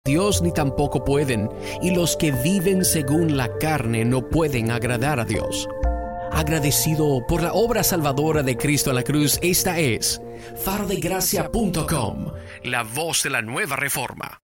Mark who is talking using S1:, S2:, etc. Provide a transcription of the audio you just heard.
S1: Dios ni tampoco pueden, y los que viven según la carne no pueden agradar a Dios. Agradecido por la obra salvadora de Cristo en la cruz, esta es farodegracia.com, la voz de la nueva reforma.